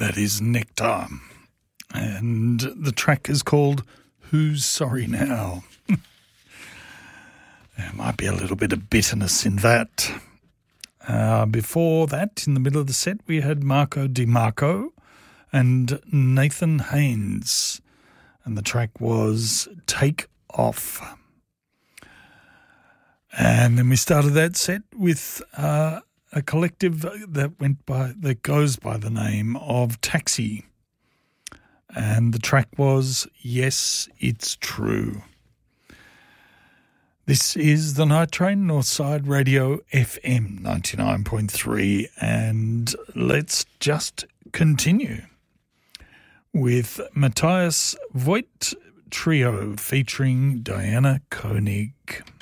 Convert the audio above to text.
That is Nectar. And the track is called Who's Sorry Now? There might be a little bit of bitterness in that. Before that, in the middle of the set, we had Marco DiMarco and Nathan Haynes. And the track was Take Off. And then we started that set with a collective that goes by the name of Taxi. And the track was Yes, It's True. This is the Night Train, Northside Radio FM 99.3, and let's just continue with Matthias Voigt Trio featuring Diana Koenig.